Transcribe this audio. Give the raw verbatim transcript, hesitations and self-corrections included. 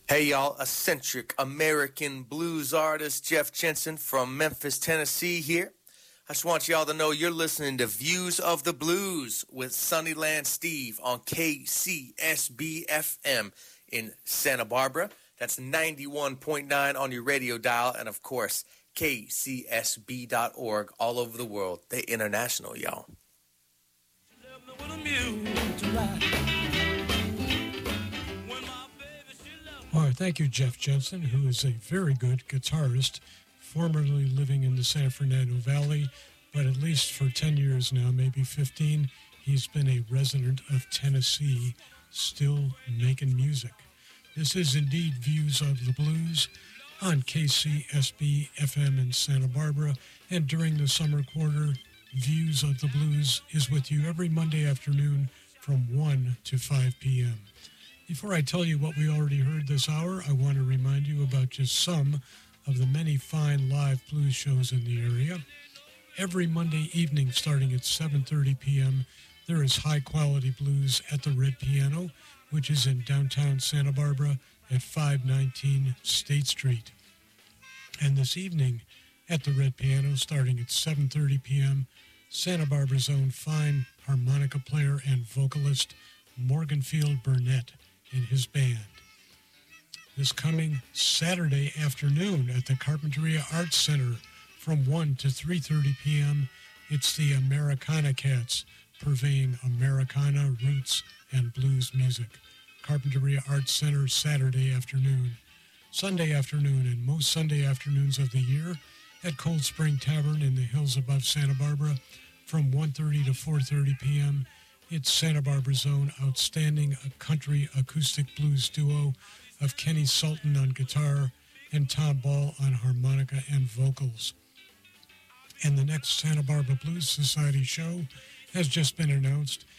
Hey y'all, eccentric American blues artist Jeff Jensen from Memphis, Tennessee here. I just want y'all to know you're listening to Views of the Blues with Sunnyland Steve on K C S B F M in Santa Barbara. That's ninety-one point nine on your radio dial, and of course, K C S B dot org all over the world. They international, y'all. All right, thank you, Jeff Jensen, who is a very good guitarist, formerly living in the San Fernando Valley, but at least for ten years now, maybe fifteen, he's been a resident of Tennessee, still making music. This is indeed Views of the Blues on K C S B F M in Santa Barbara, and during the summer quarter, Views of the Blues is with you every Monday afternoon from one to five p.m. Before I tell you what we already heard this hour, I want to remind you about just some of the many fine live blues shows in the area. Every Monday evening starting at seven thirty p.m., there is high-quality blues at the Red Piano, which is in downtown Santa Barbara at five nineteen State Street. And this evening at the Red Piano, starting at seven thirty p.m., Santa Barbara's own fine harmonica player and vocalist Morganfield Burnett and his band. This coming Saturday afternoon at the Carpinteria Arts Center from one to three thirty p.m., it's the Americana Cats, purveying Americana, roots, and blues music. Carpinteria Arts Center, Saturday afternoon. Sunday afternoon, and most Sunday afternoons of the year, at Cold Spring Tavern in the hills above Santa Barbara, from one thirty to four thirty p.m., it's Santa Barbara's own outstanding country acoustic blues duo of Kenny Sultan on guitar and Tom Ball on harmonica and vocals. And the next Santa Barbara Blues Society show has just been announced.